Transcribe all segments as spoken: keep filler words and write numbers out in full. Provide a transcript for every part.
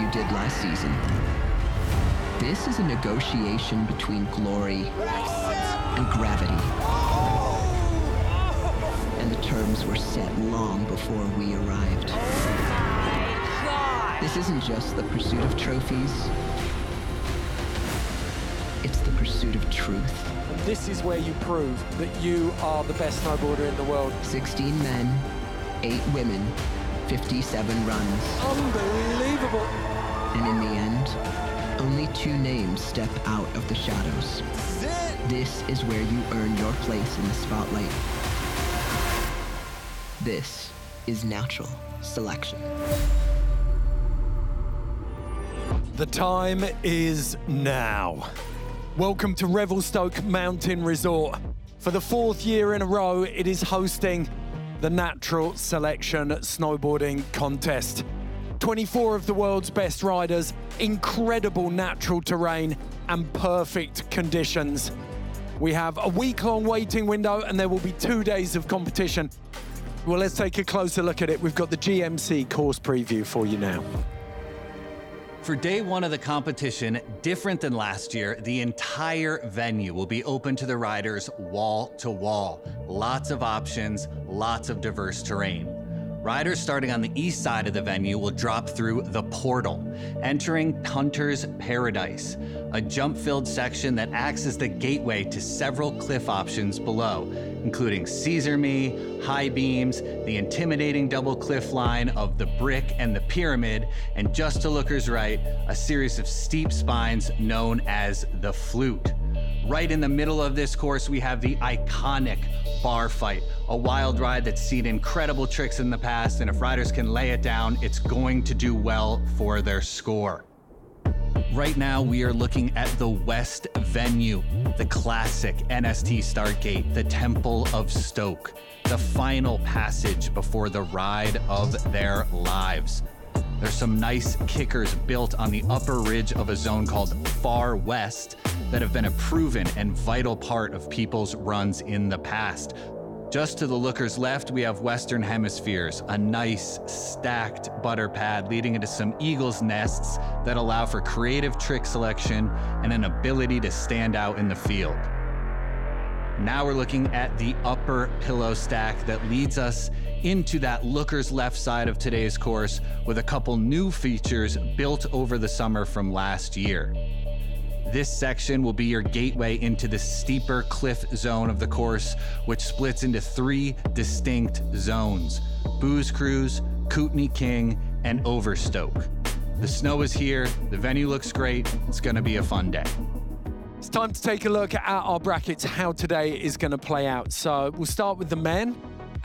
you did last season. This is a negotiation between glory and gravity. And the terms were set long before we arrived. Oh my God! This isn't just the pursuit of trophies. It's the pursuit of truth. And this is where you prove that you are the best snowboarder in the world. sixteen men, eight women, fifty-seven runs. Unbelievable. And in the end, only two names step out of the shadows. This is where you earn your place in the spotlight. This is natural selection. The time is now. Welcome to Revelstoke Mountain Resort. For the fourth year in a row, it is hosting the Natural Selection Snowboarding Contest. twenty-four of the world's best riders, incredible natural terrain, and perfect conditions. We have a week-long waiting window, and there will be two days of competition. Well, let's take a closer look at it. We've got the G M C course preview for you now. For day one of the competition, different than last year, the entire venue will be open to the riders wall to wall. Lots of options, lots of diverse terrain. Riders starting on the east side of the venue will drop through the portal, entering Hunter's Paradise, a jump-filled section that acts as the gateway to several cliff options below, including Caesar Me, high beams, the intimidating double cliff line of the Brick and the Pyramid, and just to lookers right, a series of steep spines known as the Flute. Right in the middle of this course, we have the iconic Bar Fight, a wild ride that's seen incredible tricks in the past, and if riders can lay it down, it's going to do well for their score. Right now, we are looking at the West Venue, the classic N S T start gate, the Temple of Stoke, the final passage before the ride of their lives. There's some nice kickers built on the upper ridge of a zone called Far West that have been a proven and vital part of people's runs in the past. Just to the lookers left, we have Western Hemispheres, a nice stacked butter pad leading into some eagle's nests that allow for creative trick selection and an ability to stand out in the field. Now we're looking at the upper pillow stack that leads us into that looker's left side of today's course with a couple new features built over the summer from last year. This section will be your gateway into the steeper cliff zone of the course, which splits into three distinct zones: Booze Cruise, Kootenay King, and Overstoke. The snow is here, the venue looks great, it's gonna be a fun day. It's time to take a look at our brackets, how today is going to play out. So we'll start with the men,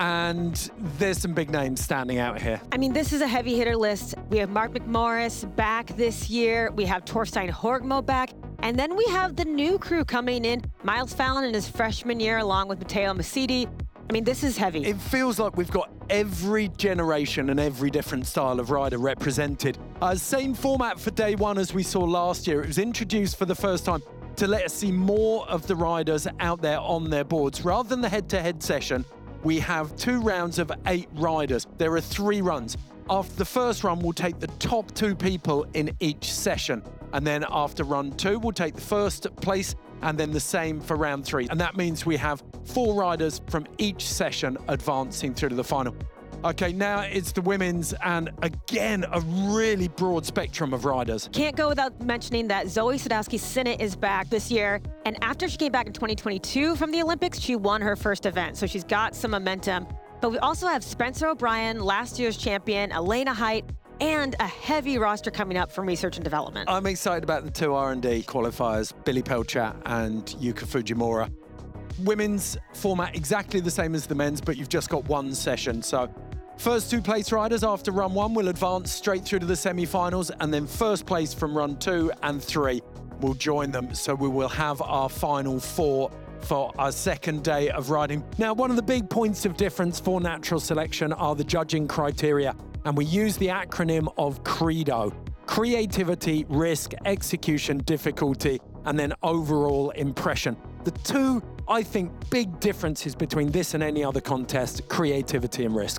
and there's some big names standing out here. I mean, this is a heavy hitter list. We have Mark McMorris back this year. We have Torstein Horgmo back. And then we have the new crew coming in. Miles Fallon in his freshman year, along with Matteo Macidi. I mean, this is heavy. It feels like we've got every generation and every different style of rider represented. Uh, same format for day one as we saw last year. It was introduced for the first time to let us see more of the riders out there on their boards. Rather than the head-to-head session, we have two rounds of eight riders. There are three runs. After the first run, we'll take the top two people in each session. And then after run two, we'll take the first place, and then the same for round three. And that means we have four riders from each session advancing through to the final. Okay, now it's the women's, and again, a really broad spectrum of riders. Can't go without mentioning that Zoe Sadowski-Synnott is back this year. And after she came back in twenty twenty-two from the Olympics, she won her first event. So she's got some momentum. But we also have Spencer O'Brien, last year's champion, Elena Height, and a heavy roster coming up from research and development. I'm excited about the two R and D qualifiers, Billy Pelchat and Yuka Fujimura. Women's format exactly the same as the men's, but you've just got one session. So first two place riders after run one will advance straight through to the semi-finals, and then first place from run two and three will join them. So we will have our final four for our second day of riding. Now, one of the big points of difference for natural selection are the judging criteria, and we use the acronym of CREDO: creativity, risk, execution, difficulty, and then overall impression. The two, I think, big differences between this and any other contest: creativity and risk.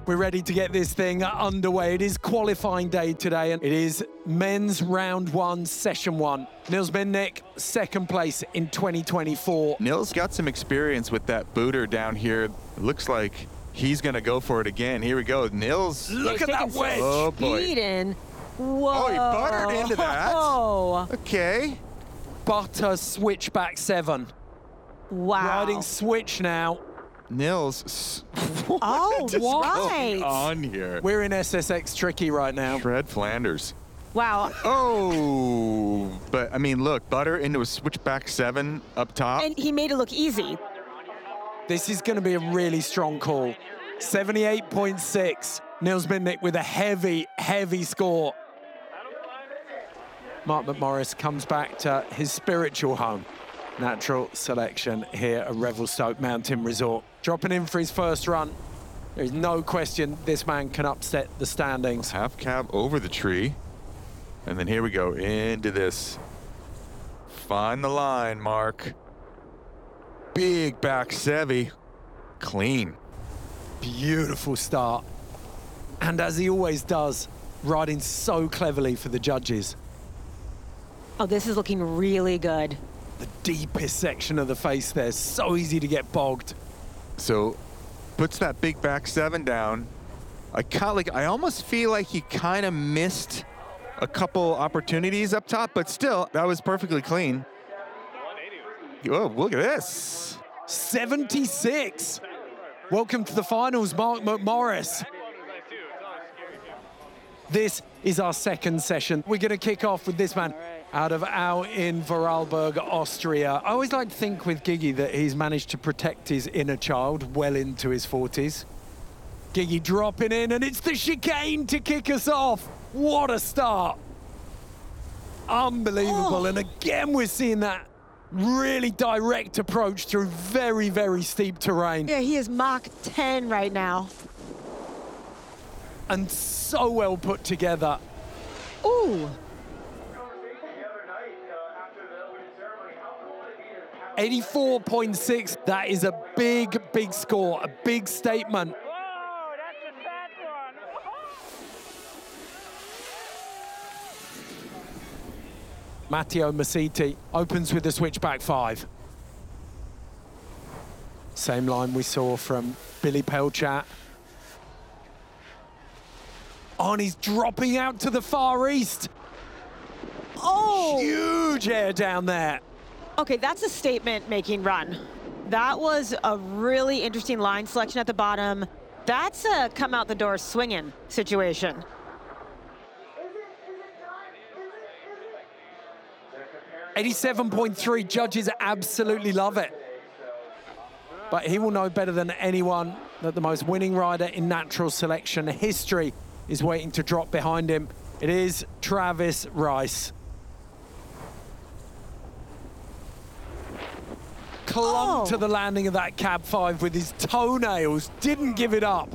We're ready to get this thing underway. It is qualifying day today, and it is men's round one, session one. Nils Bindnick, second place in twenty twenty-four. Nils got some experience with that booter down here. It looks like he's gonna go for it again. Here we go, Nils. Look at that wedge. Oh boy. Speed in. Whoa. Oh, he buttered into that. Oh. Okay. Butter switchback seven. Wow. Riding switch now. Nils. Oh, right. On here. We're in S S X tricky right now. Fred Flanders. Wow. Oh, but I mean, look, butter into a switchback seven up top. And he made it look easy. This is going to be a really strong call. seventy-eight point six. Nils Bindnick with a heavy, heavy score. Mark McMorris comes back to his spiritual home. Natural selection here at Revelstoke Mountain Resort. Dropping in for his first run. There's no question this man can upset the standings. Half cab over the tree. And then here we go into this. Find the line, Mark. Big back sevy. Clean. Beautiful start. And as he always does, riding so cleverly for the judges. Oh, this is looking really good. The deepest section of the face there, so easy to get bogged. So puts that big back seven down. I kind like I almost feel like he kind of missed a couple opportunities up top, but still, that was perfectly clean. Oh, look at this. seventy-six. Welcome to the finals, Mark McMorris. This is our second session. We're going to kick off with this man out of Au in Vorarlberg, Austria. I always like to think with Gigi that he's managed to protect his inner child well into his forties. Gigi dropping in, and it's the chicane to kick us off. What a start. Unbelievable. Oh. And again, we're seeing that really direct approach through very, very steep terrain. Yeah, he is Mach ten right now. And so well put together. Ooh. eighty-four point six, that is a big, big score, a big statement. Whoa, that's a fat one. Matteo Masiti opens with the switchback five. Same line we saw from Billy Pelchat. Oh, and he's dropping out to the far east. Oh. Huge air down there. Okay, that's a statement-making run. That was a really interesting line selection at the bottom. That's a come out the door swinging situation. eighty-seven point three, judges absolutely love it. But he will know better than anyone that the most winning rider in natural selection history is waiting to drop behind him. It is Travis Rice. Clung Oh. to the landing of that cab five with his toenails, didn't give it up.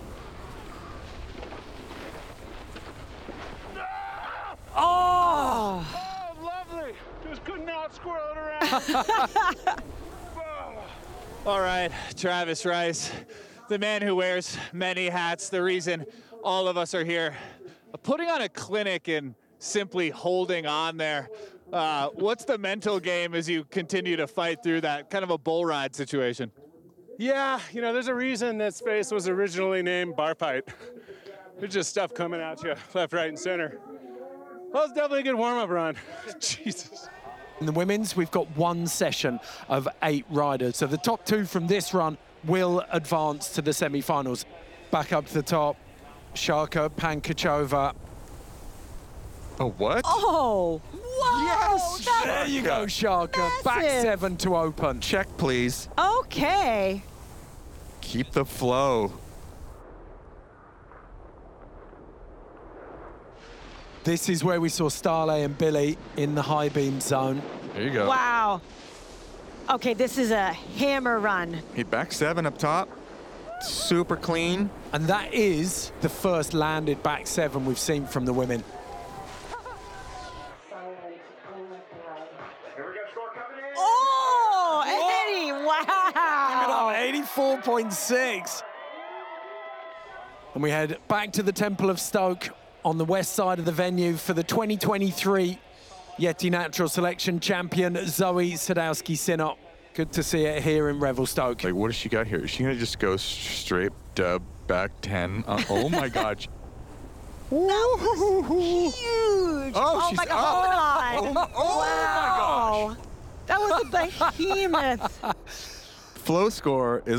Oh! Oh, lovely. Just couldn't outsquirrel it around. All right, Travis Rice, the man who wears many hats, the reason all of us are here, putting on a clinic and simply holding on there. Uh, what's the mental game as you continue to fight through that kind of a bull ride situation? Yeah, you know, there's a reason that space was originally named bar fight. There's just stuff coming at you left, right, and center. Well, it's definitely a good warm-up run. Jesus. In the women's, we've got one session of eight riders. So the top two from this run will advance to the semi-finals. Back up to the top, Sharka Pankachova. Oh, what? Oh, whoa! Yes! that- There you go, Sharka. Back Massive. seven to open. Check, please. Okay. Keep the flow. This is where we saw Starley and Billy in the high beam zone. There you go. Wow. Okay, this is a hammer run. He back seven up top. Super clean. And that is the first landed back seven we've seen from the women. Oh, Eddie, wow. eighty-four point six. And we head back to the Temple of Stoke on the west side of the venue for the twenty twenty-three Yeti Natural Selection champion, Zoe Sadowski-Synnott. Good to see it here in Revelstoke. Like, what has she got here? Is she gonna just go straight dub back ten? Uh, oh my God. Huge! Oh, Oh, oh she's my God, hold on. Oh, oh wow. my gosh. That was a behemoth. Flow score is